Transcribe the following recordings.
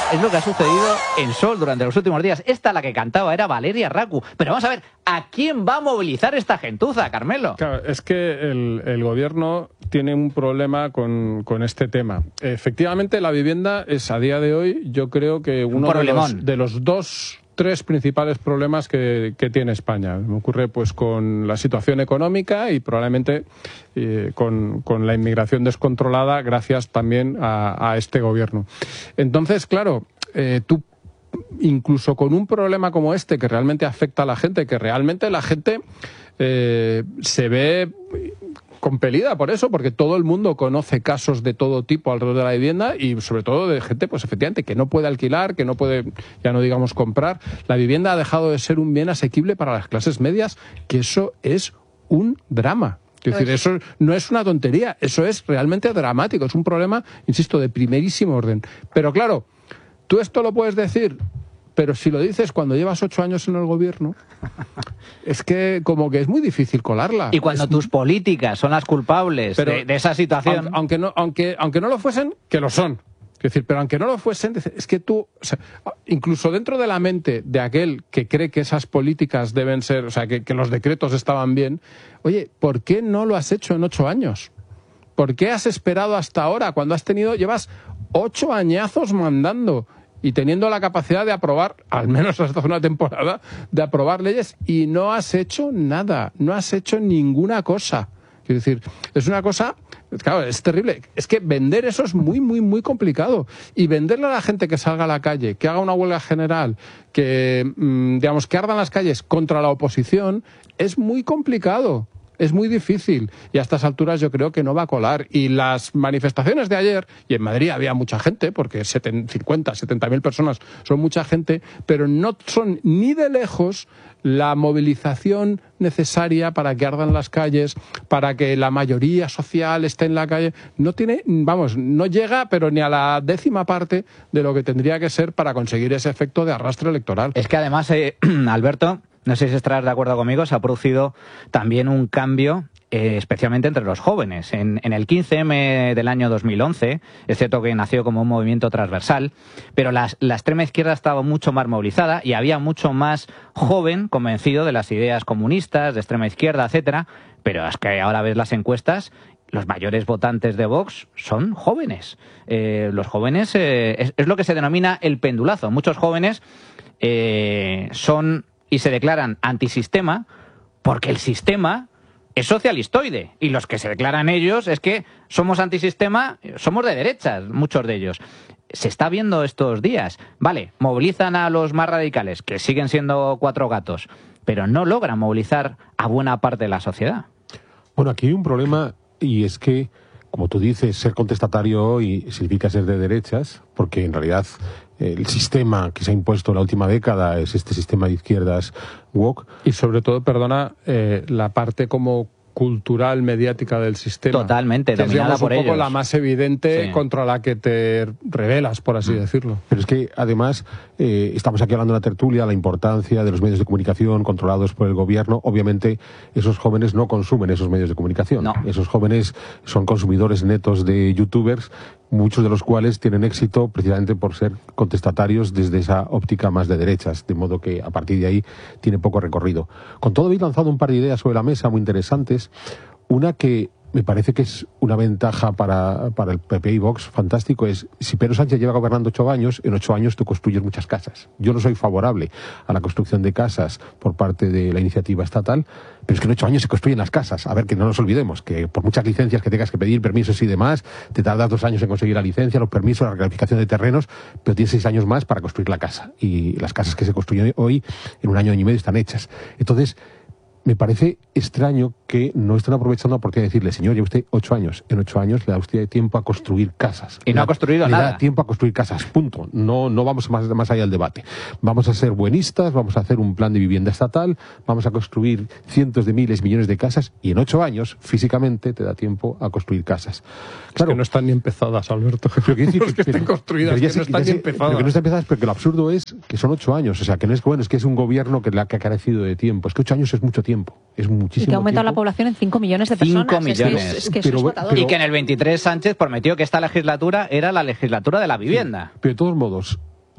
es lo que ha sucedido en Sol durante los últimos días. Esta, la que cantaba, era Valeria Racu. Pero vamos a ver, ¿a quién va a movilizar esta gentuza, Carmelo? Claro, es que el gobierno tiene un problema con este tema. Efectivamente, la vivienda es, a día de hoy, yo creo que uno de los tres principales problemas que tiene España. Me ocurre pues con la situación económica y probablemente con la inmigración descontrolada, gracias también a este gobierno. Entonces, claro, tú incluso con un problema como este que realmente afecta a la gente, que realmente la gente se ve compelida por eso, porque todo el mundo conoce casos de todo tipo alrededor de la vivienda y sobre todo de gente, pues efectivamente, que no puede alquilar, que no puede, ya no digamos comprar. La vivienda ha dejado de ser un bien asequible para las clases medias, que eso es un drama. Es decir, eso no es una tontería, eso es realmente dramático, es un problema, insisto, de primerísimo orden. Pero claro, tú esto lo puedes decir, pero si lo dices cuando llevas 8 años en el gobierno, es que como que es muy difícil colarla. Y cuando tus políticas son las culpables de esa situación... Aunque no lo fuesen, que lo son. Es decir, pero aunque no lo fuesen, es que tú, o sea, incluso dentro de la mente de aquel que cree que esas políticas deben ser, o sea, que los decretos estaban bien, oye, ¿por qué no lo has hecho en 8 años? ¿Por qué has esperado hasta ahora cuando llevas 8 añazos mandando y teniendo la capacidad de aprobar, al menos hasta hace una temporada, de aprobar leyes y no has hecho nada, no has hecho ninguna cosa? Quiero decir, es una cosa, claro, es terrible. Es que vender eso es muy, muy, muy complicado. Y venderle a la gente que salga a la calle, que haga una huelga general, que, digamos, que ardan las calles contra la oposición, es muy complicado. Es muy difícil y a estas alturas yo creo que no va a colar. Y las manifestaciones de ayer, y en Madrid había mucha gente, porque 50, 70.000 personas son mucha gente, pero no son ni de lejos la movilización necesaria para que ardan las calles, para que la mayoría social esté en la calle. No tiene, vamos, no llega, pero ni a la 10ª parte de lo que tendría que ser para conseguir ese efecto de arrastre electoral. Es que además, Alberto, no sé si estarás de acuerdo conmigo, se ha producido también un cambio, especialmente entre los jóvenes. En el 15M del año 2011, es cierto que nació como un movimiento transversal, pero la extrema izquierda estaba mucho más movilizada y había mucho más joven convencido de las ideas comunistas, de extrema izquierda, etcétera. Pero es que ahora ves las encuestas, los mayores votantes de Vox son jóvenes. Los jóvenes es lo que se denomina el pendulazo. Muchos jóvenes son y se declaran antisistema porque el sistema es socialistoide y los que se declaran ellos es que somos antisistema, somos de derechas, muchos de ellos. Se está viendo estos días, vale, movilizan a los más radicales, que siguen siendo 4 gatos, pero no logran movilizar a buena parte de la sociedad. Bueno, aquí hay un problema y es que, como tú dices, ser contestatario hoy significa ser de derechas, porque en realidad el sistema que se ha impuesto en la última década es este sistema de izquierdas woke. Y sobre todo, perdona, la parte como cultural, mediática del sistema. Totalmente, dominada por ellos. Es un poco la más evidente contra la que te rebelas, por así decirlo. Pero es que, además, estamos aquí hablando de la tertulia, la importancia de los medios de comunicación controlados por el gobierno. Obviamente, esos jóvenes no consumen esos medios de comunicación. No. Esos jóvenes son consumidores netos de youtubers, muchos de los cuales tienen éxito precisamente por ser contestatarios desde esa óptica más de derechas, de modo que a partir de ahí tiene poco recorrido. Con todo, habéis lanzado un par de ideas sobre la mesa muy interesantes. Una que me parece que es una ventaja para el PP y Vox fantástico es, si Pedro Sánchez lleva gobernando 8 años, en 8 años tú construyes muchas casas. Yo no soy favorable a la construcción de casas por parte de la iniciativa estatal, pero es que en 8 años se construyen las casas. A ver, que no nos olvidemos, que por muchas licencias que tengas que pedir, permisos y demás, te tardas 2 años en conseguir la licencia, los permisos, la reclasificación de terrenos, pero tienes 6 años más para construir la casa. Y las casas que se construyen hoy, en 1 año y medio, están hechas. Entonces, me parece extraño que no estén aprovechando la oportunidad de decirle, señor, lleva usted 8 años. En 8 años le da usted tiempo a construir casas. Y no ha construido nada. Le da tiempo a construir casas, punto. No vamos más allá del debate. Vamos a ser buenistas, vamos a hacer un plan de vivienda estatal, vamos a construir cientos de miles, millones de casas, y en 8 años, físicamente, te da tiempo a construir casas. Claro, es que no están ni empezadas, Alberto. Pero que decir, que estén construidas, que no están ni empezadas. Pero que no están empezadas, porque lo absurdo es que son 8 años. O sea, que no es bueno, es que es un gobierno que ha carecido de tiempo. Es que 8 años es mucho tiempo. Es muchísimo. Y que ha aumentado la población en 5 millones de personas. 5 millones. Es que eso es matador. Y que en el 23 Sánchez prometió que esta legislatura era la legislatura de la vivienda. Sí, pero de todos modos,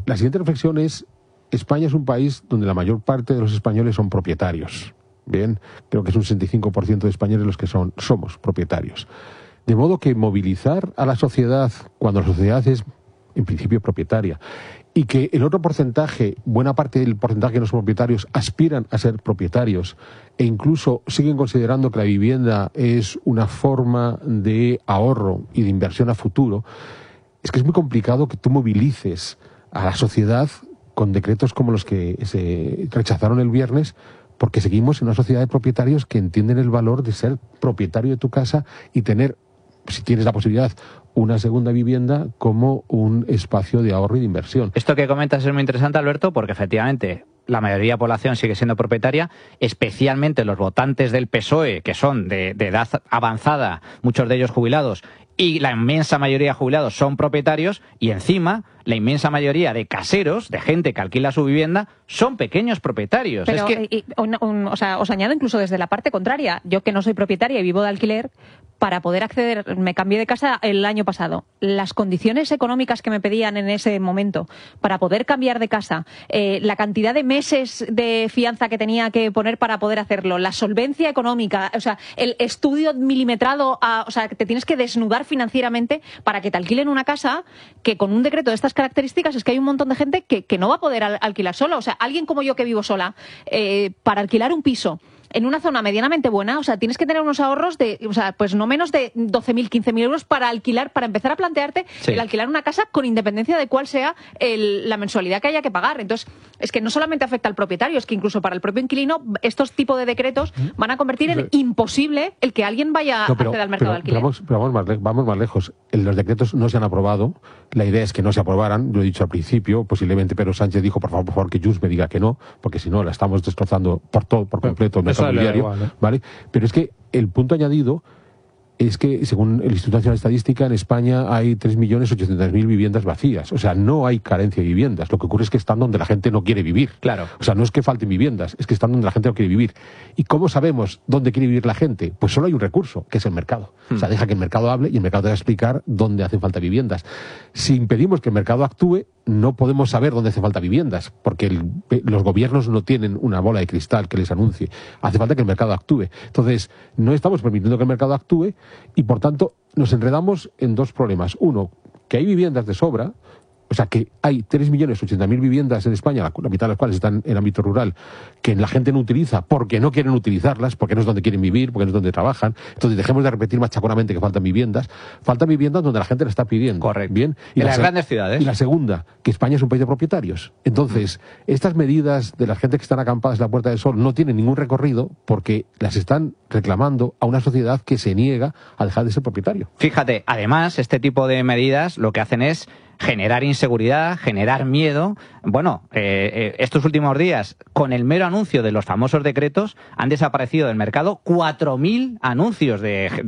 la siguiente reflexión es, España es un país donde la mayor parte de los españoles son propietarios. Bien, creo que es un 65% de españoles los que somos propietarios. De modo que movilizar a la sociedad cuando la sociedad es, en principio, propietaria, y que el otro porcentaje, buena parte del porcentaje que no son propietarios, aspiran a ser propietarios e incluso siguen considerando que la vivienda es una forma de ahorro y de inversión a futuro, es que es muy complicado que tú movilices a la sociedad con decretos como los que se rechazaron el viernes, porque seguimos en una sociedad de propietarios que entienden el valor de ser propietario de tu casa y tener, si tienes la posibilidad, una segunda vivienda como un espacio de ahorro y de inversión. Esto que comentas es muy interesante, Alberto, porque efectivamente la mayoría de la población sigue siendo propietaria, especialmente los votantes del PSOE, que son de edad avanzada, muchos de ellos jubilados, y la inmensa mayoría de jubilados son propietarios, y encima la inmensa mayoría de caseros, de gente que alquila su vivienda, son pequeños propietarios. Pero, es que... o sea, os añado incluso desde la parte contraria. Yo, que no soy propietaria y vivo de alquiler, para poder acceder, me cambié de casa el año pasado. Las condiciones económicas que me pedían en ese momento para poder cambiar de casa, la cantidad de meses de fianza que tenía que poner para poder hacerlo, la solvencia económica, o sea, el estudio milimetrado, o sea, que te tienes que desnudar financieramente para que te alquilen una casa, que con un decreto de estas características es que hay un montón de gente que no va a poder alquilar sola. O sea, alguien como yo que vivo sola, para alquilar un piso en una zona medianamente buena, o sea, tienes que tener unos ahorros de, o sea, pues no menos de 12.000, 15.000 euros para alquilar, para empezar a plantearte el alquilar una casa con independencia de cuál sea la mensualidad que haya que pagar. Entonces, es que no solamente afecta al propietario, es que incluso para el propio inquilino estos tipos de decretos van a convertir en imposible el que alguien vaya a acceder al mercado de alquiler. Pero vamos más lejos. Los decretos no se han aprobado. La idea es que no se aprobaran. Lo he dicho al principio. Posiblemente Pedro Sánchez dijo, por favor, que Junts me diga que no, porque si no la estamos destrozando por completo. Igual, ¿vale? Pero es que el punto añadido es que, según el Instituto Nacional de Estadística, en España hay 3.800.000 viviendas vacías. O sea, no hay carencia de viviendas. Lo que ocurre es que están donde la gente no quiere vivir. Claro. O sea, no es que falten viviendas, es que están donde la gente no quiere vivir. ¿Y cómo sabemos dónde quiere vivir la gente? Pues solo hay un recurso, que es el mercado. O sea, deja que el mercado hable y el mercado te va a explicar dónde hacen falta viviendas. Si impedimos que el mercado actúe, no podemos saber dónde hace falta viviendas, porque los gobiernos no tienen una bola de cristal que les anuncie. Hace falta que el mercado actúe. Entonces, no estamos permitiendo que el mercado actúe y, por tanto, nos enredamos en dos problemas. Uno, que hay viviendas de sobra, o sea, que hay 3.080.000 viviendas en España, la mitad de las cuales están en ámbito rural, que la gente no utiliza porque no quieren utilizarlas, porque no es donde quieren vivir, porque no es donde trabajan. Entonces, dejemos de repetir machaconamente que faltan viviendas. Faltan viviendas donde la gente las está pidiendo. Correcto. Bien. Y en las grandes ciudades. Y la segunda, que España es un país de propietarios. Entonces, estas medidas de la gente que están acampadas en la Puerta del Sol no tienen ningún recorrido porque las están reclamando a una sociedad que se niega a dejar de ser propietario. Fíjate, además, este tipo de medidas lo que hacen es generar inseguridad, generar miedo. Bueno, estos últimos días, con el mero anuncio de los famosos decretos, han desaparecido del mercado 4.000 anuncios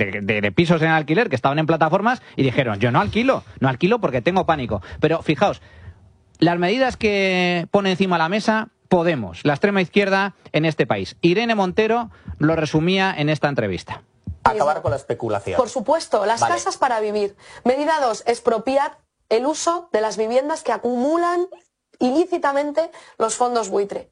de pisos en alquiler que estaban en plataformas y dijeron, yo no alquilo porque tengo pánico. Pero fijaos, las medidas que pone encima de la mesa Podemos, la extrema izquierda en este país. Irene Montero lo resumía en esta entrevista. Acabar con la especulación. Por supuesto, las casas para vivir. Medida 2, expropiar el uso de las viviendas que acumulan ilícitamente los fondos buitre.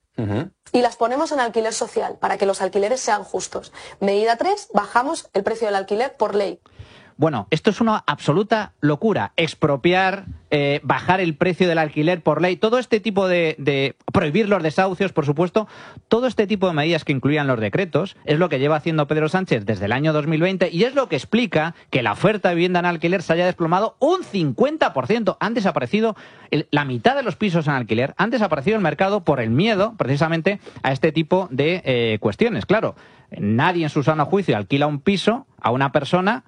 Y las ponemos en alquiler social para que los alquileres sean justos. Medida 3, bajamos el precio del alquiler por ley. Bueno, esto es una absoluta locura. Expropiar, bajar el precio del alquiler por ley, todo este tipo de prohibir los desahucios, por supuesto, todo este tipo de medidas que incluían los decretos es lo que lleva haciendo Pedro Sánchez desde el año 2020 y es lo que explica que la oferta de vivienda en alquiler se haya desplomado un 50%. Han desaparecido la mitad de los pisos en alquiler, han desaparecido el mercado por el miedo precisamente a este tipo de cuestiones. Claro, nadie en su sano juicio alquila un piso a una persona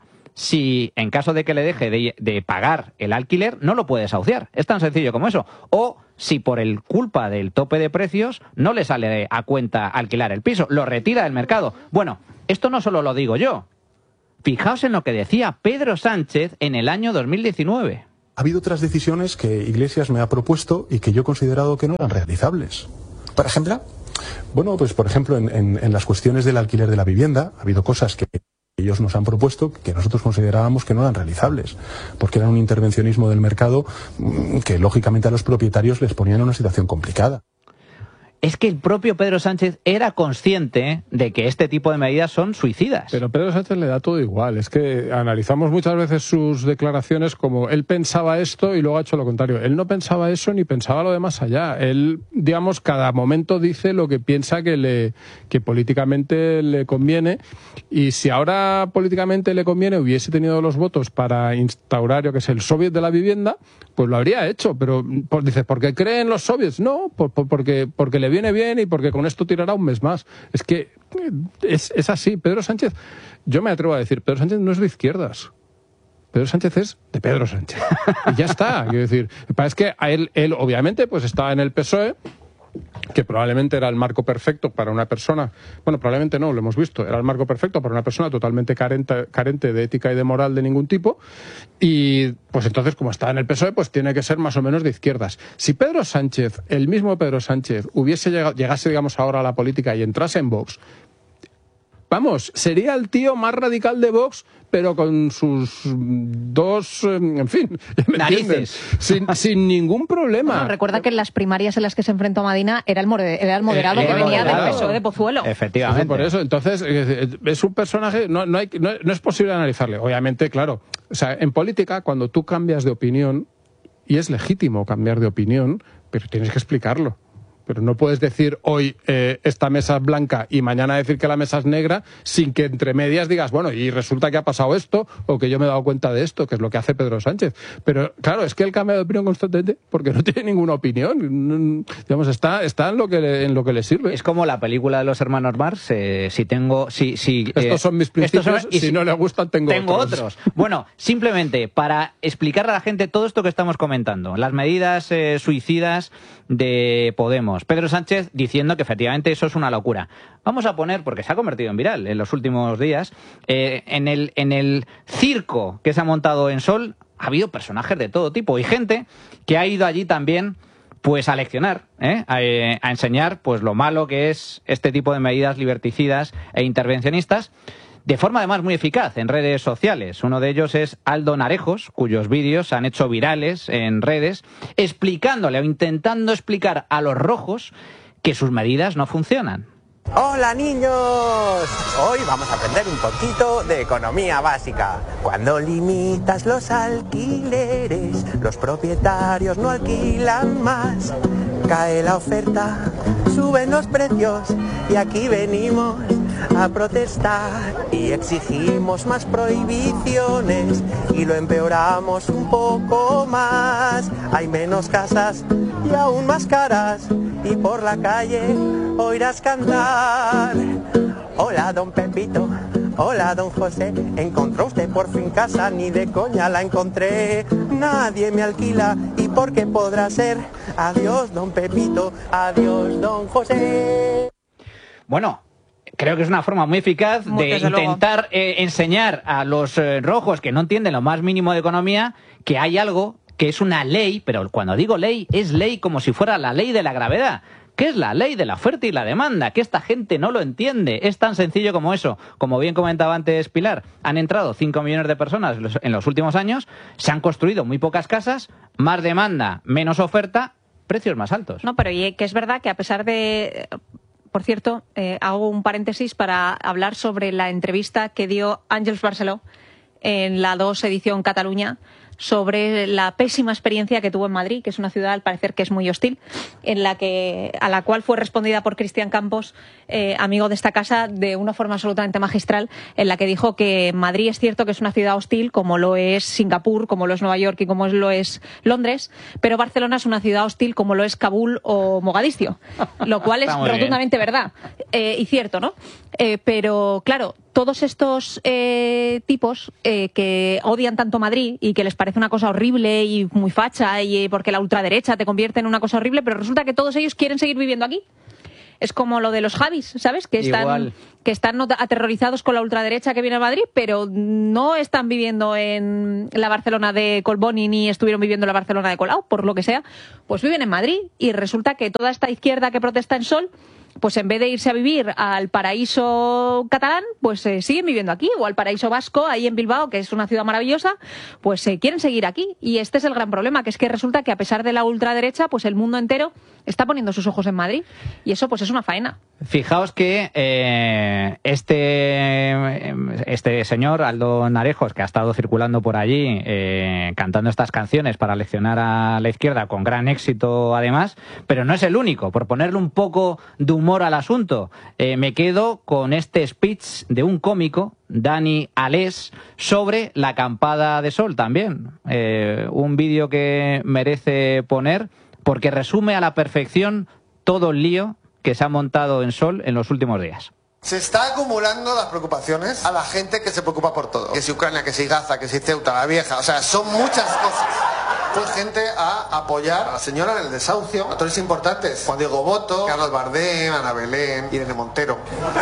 si en caso de que le deje de pagar el alquiler, no lo puede desahuciar. Es tan sencillo como eso. O si por el culpa del tope de precios no le sale a cuenta alquilar el piso, lo retira del mercado. Bueno, esto no solo lo digo yo. Fijaos en lo que decía Pedro Sánchez en el año 2019. Ha habido otras decisiones que Iglesias me ha propuesto y que yo he considerado que no eran realizables. ¿Por ejemplo? Bueno, pues por ejemplo, en las cuestiones del alquiler de la vivienda, ha habido cosas que Ellos nos han propuesto que nosotros considerábamos que no eran realizables, porque era un intervencionismo del mercado que lógicamente a los propietarios les ponía en una situación complicada. Es que el propio Pedro Sánchez era consciente de que este tipo de medidas son suicidas. Pero Pedro Sánchez le da todo igual. Es que analizamos muchas veces sus declaraciones como él pensaba esto y luego ha hecho lo contrario. Él no pensaba eso ni pensaba lo de más allá. Él, digamos, cada momento dice lo que piensa que políticamente le conviene, y si ahora políticamente le conviene hubiese tenido los votos para instaurar, yo que sé, el soviet de la vivienda, pues lo habría hecho. Pero dices, ¿por qué cree en los soviets? No, porque le viene bien y porque con esto tirará un mes más. Es que es así. Pedro Sánchez, yo me atrevo a decir, Pedro Sánchez no es de izquierdas. Pedro Sánchez es de Pedro Sánchez. Y ya está. Quiero decir, es que a él obviamente pues estaba en el PSOE, que probablemente era el marco perfecto para una persona, bueno, probablemente no, lo hemos visto, era el marco perfecto para una persona totalmente carente de ética y de moral de ningún tipo, y pues entonces, como está en el PSOE, pues tiene que ser más o menos de izquierdas. Si Pedro Sánchez, el mismo Pedro Sánchez, llegase, digamos, ahora a la política y entrase en Vox, vamos, sería el tío más radical de Vox, pero con sus dos, en fin, narices, sin ningún problema. Bueno, recuerda que en las primarias en las que se enfrentó a Medina era el moderado que venía del PSOE de Pozuelo. Efectivamente. Por eso, entonces, es un personaje, no es posible analizarle. Obviamente, claro, o sea, en política, cuando tú cambias de opinión, y es legítimo cambiar de opinión, pero tienes que explicarlo. Pero no puedes decir hoy esta mesa es blanca y mañana decir que la mesa es negra sin que entre medias digas, bueno, y resulta que ha pasado esto o que yo me he dado cuenta de esto, que es lo que hace Pedro Sánchez. Pero claro, es que él cambia de opinión constantemente porque no tiene ninguna opinión. Digamos, está en lo que le sirve. Es como la película de los hermanos Marx. Estos son mis principios, si no le gustan tengo otros. Bueno, simplemente para explicarle a la gente todo esto que estamos comentando, las medidas suicidas de Podemos, Pedro Sánchez diciendo que efectivamente eso es una locura. Vamos a poner, porque se ha convertido en viral en los últimos días, en el circo que se ha montado en Sol ha habido personajes de todo tipo y gente que ha ido allí también pues a leccionar, a enseñar pues lo malo que es este tipo de medidas liberticidas e intervencionistas, de forma además muy eficaz en redes sociales. Uno de ellos es Aldo Narejos, cuyos vídeos se han hecho virales en redes, explicándole o intentando explicar a los rojos que sus medidas no funcionan. Hola niños, hoy vamos a aprender un poquito de economía básica. Cuando limitas los alquileres, los propietarios no alquilan más. Cae la oferta, suben los precios y aquí venimos a protestar y exigimos más prohibiciones y lo empeoramos un poco más. Hay menos casas y aún más caras y por la calle oirás cantar. Hola don Pepito, hola don José, ¿encontró usted por fin casa? Ni de coña la encontré, nadie me alquila y ¿por qué podrá ser? Adiós don Pepito, adiós don José. Bueno, creo que es una forma muy eficaz de intentar enseñar a los rojos que no entienden lo más mínimo de economía que hay algo que es una ley, pero cuando digo ley, es ley como si fuera la ley de la gravedad. ¿Qué es la ley de la oferta y la demanda? Que esta gente no lo entiende. Es tan sencillo como eso. Como bien comentaba antes Pilar, han entrado 5 millones de personas en los últimos años, se han construido muy pocas casas, más demanda, menos oferta, precios más altos. No, pero que es verdad que a pesar de... Por cierto, hago un paréntesis para hablar sobre la entrevista que dio Àngels Barceló en la 2 edición Cataluña sobre la pésima experiencia que tuvo en Madrid, que es una ciudad al parecer que es muy hostil, a la cual fue respondida por Cristian Campos, amigo de esta casa, de una forma absolutamente magistral, en la que dijo que Madrid es cierto que es una ciudad hostil, como lo es Singapur, como lo es Nueva York y como lo es Londres, pero Barcelona es una ciudad hostil como lo es Kabul o Mogadiscio, lo cual es rotundamente verdad y cierto, ¿no? Pero claro, todos estos tipos que odian tanto Madrid y que les parece una cosa horrible y muy facha y porque la ultraderecha te convierte en una cosa horrible, pero resulta que todos ellos quieren seguir viviendo aquí. Es como lo de los Javis, ¿sabes? Que están aterrorizados con la ultraderecha que viene a Madrid, pero no están viviendo en la Barcelona de Collboni ni estuvieron viviendo en la Barcelona de Colau, por lo que sea. Pues viven en Madrid y resulta que toda esta izquierda que protesta en Sol pues en vez de irse a vivir al paraíso catalán, pues siguen viviendo aquí, o al paraíso vasco, ahí en Bilbao, que es una ciudad maravillosa, pues quieren seguir aquí. Y este es el gran problema, que es que resulta que a pesar de la ultraderecha, pues el mundo entero está poniendo sus ojos en Madrid. Y eso pues es una faena. Fijaos que este señor, Aldo Narejos, que ha estado circulando por allí cantando estas canciones para leccionar a la izquierda con gran éxito además, pero no es el único. Por ponerle un poco de humor al asunto, me quedo con este speech de un cómico, Dani Alés, sobre la acampada de sol también. Un vídeo que merece poner porque resume a la perfección todo el lío que se ha montado en Sol en los últimos días. Se está acumulando las preocupaciones a la gente que se preocupa por todo. Que si Ucrania, que si Gaza, que si Ceuta, la vieja. O sea, son muchas cosas. Fue gente a apoyar a la señora en el desahucio. Actores importantes. Juan Diego Boto, Carlos Bardem, Ana Belén, Irene Montero.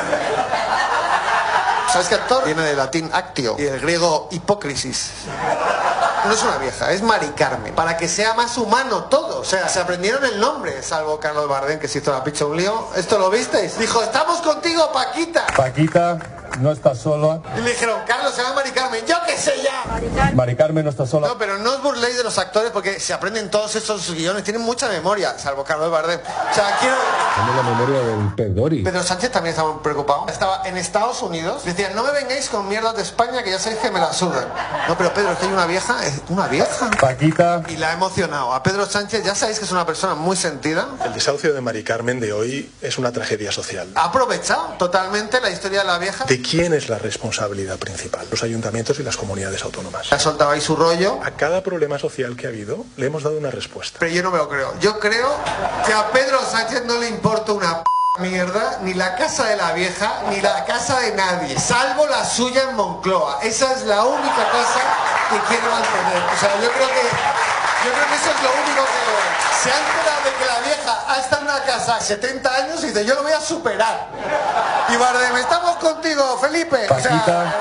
¿Sabes qué actor? Viene del latín actio y del griego hipócrisis. No es una vieja, es Mari Carmen. Para que sea más humano todo. O sea, se aprendieron el nombre, salvo Carlos Bardem, que se hizo la picha un lío. ¿Esto lo visteis? Dijo, estamos contigo, Paquita. Paquita no está sola. Y le dijeron, Carlos, se llama Mari Carmen. ¡Yo qué sé ya! Mari Carmen no está sola. No, pero no os burléis de los actores porque se aprenden todos esos guiones. Tienen mucha memoria, salvo Carlos Bardem. O sea, quiero... Tenemos la memoria del pez Dory. Pedro Sánchez también estaba preocupado. Estaba en Estados Unidos. Decían, no me vengáis con mierdas de España que ya sabéis que me la sudan. No, pero Pedro, es que hay una vieja. Es una vieja. Paquita. Y la ha emocionado. A Pedro Sánchez ya sabéis que es una persona muy sentida. El desahucio de Mari Carmen de hoy es una tragedia social. Ha aprovechado totalmente la historia de la vieja. ¿De quién es la responsabilidad principal? Los ayuntamientos y las comunidades autónomas. Ha soltado ahí su rollo. A cada problema social que ha habido le hemos dado una respuesta. Pero yo no me lo creo. Yo creo que a Pedro Sánchez no le importa una mierda, ni la casa de la vieja, ni la casa de nadie, salvo la suya en Moncloa. Esa es la única casa que quiere mantener. O sea, yo creo que eso es lo único que... Se ha enterado de que la vieja ha estado en una casa 70 años y dice, yo lo voy a superar. Y Bardem, estamos contigo, Felipe. Paquita.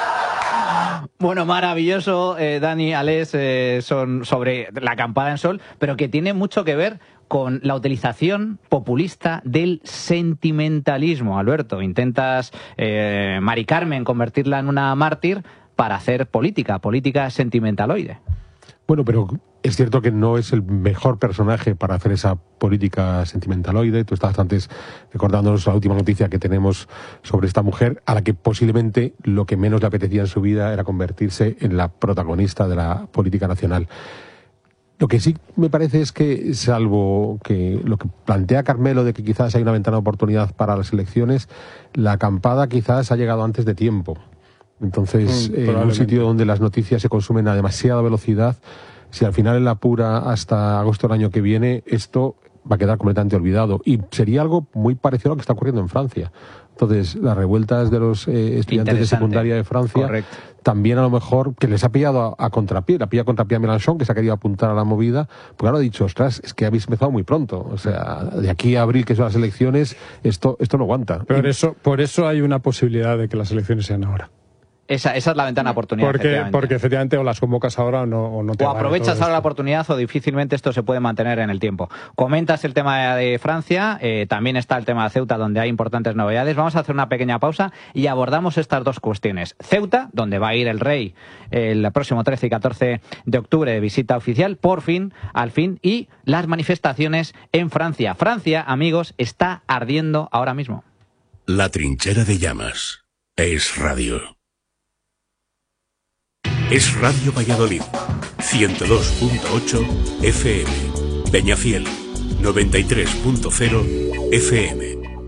Bueno, maravilloso, Dani Alés, son sobre la acampada en Sol, pero que tiene mucho que ver con la utilización populista del sentimentalismo. Alberto, intentas, Mari Carmen, convertirla en una mártir para hacer política sentimentaloide. Bueno, pero es cierto que no es el mejor personaje para hacer esa política sentimentaloide. Tú estabas antes recordándonos la última noticia que tenemos sobre esta mujer, a la que posiblemente lo que menos le apetecía en su vida era convertirse en la protagonista de la política nacional. Lo que sí me parece es que, salvo que lo que plantea Carmelo de que quizás hay una ventana de oportunidad para las elecciones, la acampada quizás ha llegado antes de tiempo. Entonces, en un sitio donde las noticias se consumen a demasiada velocidad, si al final en la apura hasta agosto del año que viene, esto va a quedar completamente olvidado. Y sería algo muy parecido a lo que está ocurriendo en Francia. Entonces, las revueltas de los estudiantes de secundaria de Francia, correcto, también a lo mejor, que les ha pillado a contrapié, la pilla a contrapié a Mélenchon, que se ha querido apuntar a la movida, porque ahora ha dicho, ostras, es que habéis empezado muy pronto. O sea, de aquí a abril, que son las elecciones, esto no aguanta. Por eso hay una posibilidad de que las elecciones sean ahora. Esa es la ventana de oportunidad. Porque efectivamente o las convocas ahora o no te o aprovechas ahora la oportunidad o difícilmente esto se puede mantener en el tiempo. Comentas el tema de Francia, también está el tema de Ceuta, donde hay importantes novedades. Vamos a hacer una pequeña pausa y abordamos estas dos cuestiones. Ceuta, donde va a ir el rey el próximo 13 y 14 de octubre de visita oficial, al fin, y las manifestaciones en Francia. Francia, amigos, está ardiendo ahora mismo. La trinchera de llamas es radio. Es Radio Valladolid, 102.8 FM, Peñafiel, 93.0 FM,